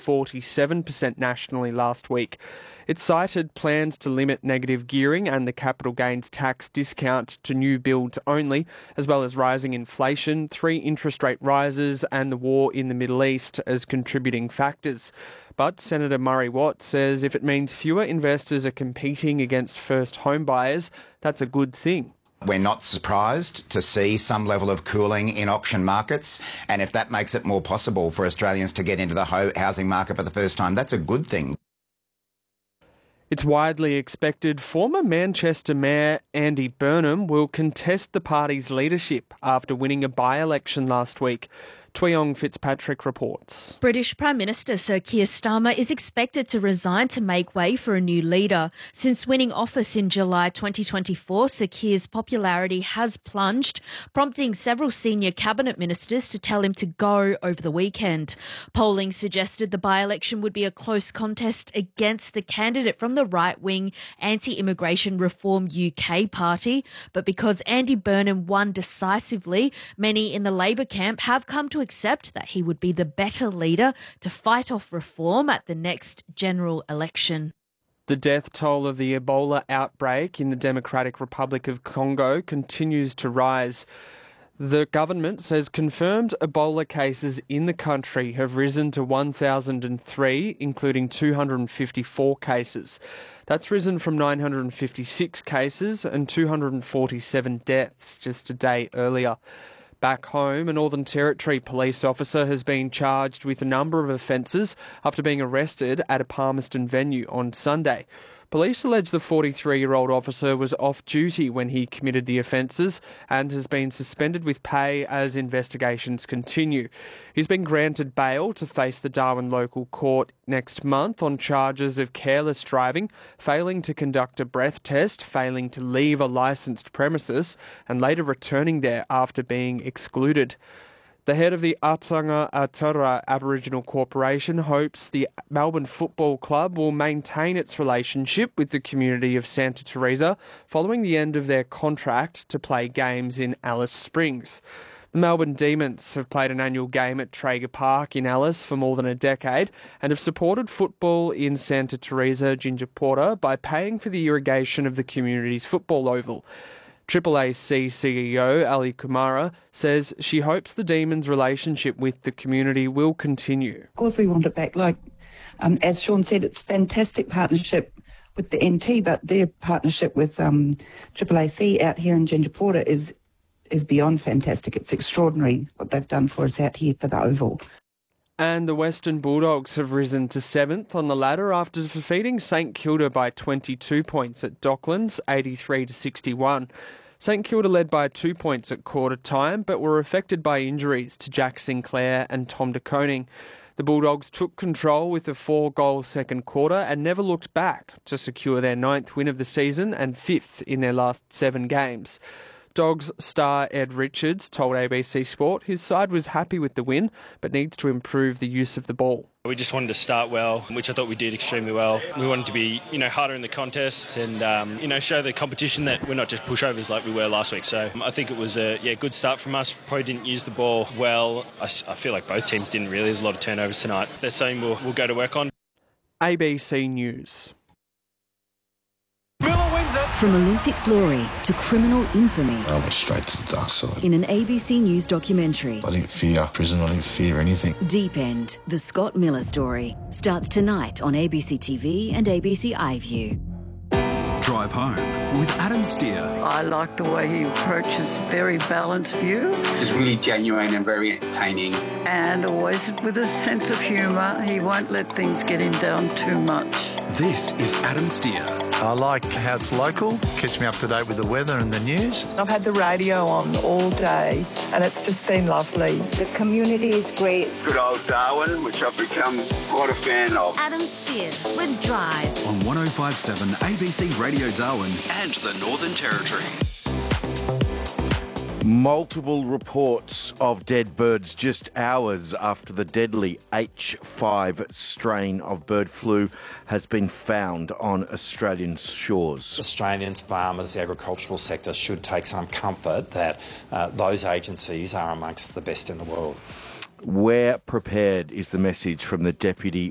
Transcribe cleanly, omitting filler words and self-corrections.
47% nationally last week. It cited plans to limit negative gearing and the capital gains tax discount to new builds only, as well as rising inflation, 3 interest rate rises and the war in the Middle East as contributing factors. But Senator Murray Watt says if it means fewer investors are competing against first home buyers, that's a good thing. We're not surprised to see some level of cooling in auction markets, and if that makes it more possible for Australians to get into the housing market for the first time, that's a good thing. It's widely expected former Manchester Mayor Andy Burnham will contest the party's leadership after winning a by-election last week. Tweong Fitzpatrick reports. British Prime Minister Sir Keir Starmer is expected to resign to make way for a new leader. Since winning office in July 2024, Sir Keir's popularity has plunged, prompting several senior cabinet ministers to tell him to go over the weekend. Polling suggested the by-election would be a close contest against the candidate from the right-wing Anti-Immigration Reform UK party. But because Andy Burnham won decisively, many in the Labor camp have come to accept that he would be the better leader to fight off reform at the next general election. The death toll of the Ebola outbreak in the Democratic Republic of Congo continues to rise. The government says confirmed Ebola cases in the country have risen to 1,003, including 254 cases. That's risen from 956 cases and 247 deaths just a day earlier. Back home, a Northern Territory police officer has been charged with a number of offences after being arrested at a Palmerston venue on Sunday. Police allege the 43-year-old officer was off duty when he committed the offences and has been suspended with pay as investigations continue. He's been granted bail to face the Darwin local court next month on charges of careless driving, failing to conduct a breath test, failing to leave a licensed premises, and later returning there after being excluded. The head of the Atanga Atara Aboriginal Corporation hopes the Melbourne Football Club will maintain its relationship with the community of Santa Teresa following the end of their contract to play games in Alice Springs. The Melbourne Demons have played an annual game at Traeger Park in Alice for more than a decade and have supported football in Santa Teresa, Gingerporta by paying for the irrigation of the community's football oval. AAAC CEO Ali Kumara says she hopes the Demons' relationship with the community will continue. Of course we want it back. As Sean said, it's a fantastic partnership with the NT, but their partnership with AAAC out here in Gingerporta is beyond fantastic. It's extraordinary what they've done for us out here for the Oval. And the Western Bulldogs have risen to 7th on the ladder after defeating St Kilda by 22 points at Docklands, 83-61. St Kilda led by 2 points at quarter time, but were affected by injuries to Jack Sinclair and Tom de Koning. The Bulldogs took control with a 4-goal second quarter and never looked back to secure their 9th win of the season and 5th in their last 7 games. Dogs star Ed Richards told ABC Sport his side was happy with the win, but needs to improve the use of the ball. We just wanted to start well, which I thought we did extremely well. We wanted to be, harder in the contest and, show the competition that we're not just pushovers like we were last week. So I think it was a good start from us. Probably didn't use the ball well. I feel like both teams didn't really. There's a lot of turnovers tonight. That's something we'll go to work on. ABC News. From Olympic glory to criminal infamy. I went straight to the dark side. In an ABC News documentary. I didn't fear prison, I didn't fear anything. Deep End, the Scott Miller story, starts tonight on ABC TV and ABC iView. Drive Home with Adam Steer. I like the way he approaches very balanced view. Just really genuine and very entertaining. And always with a sense of humour. He won't let things get him down too much. This is Adam Steer. I like how it's local, keeps me up to date with the weather and the news. I've had the radio on all day and it's just been lovely. The community is great. Good old Darwin, which I've become quite a fan of. Adam Steer with Drive. On 105.7 ABC Radio Darwin and the Northern Territory. Multiple reports of dead birds just hours after the deadly H5 strain of bird flu has been found on Australian shores. Australians, farmers, the agricultural sector should take some comfort that those agencies are amongst the best in the world. We're prepared is the message from the Deputy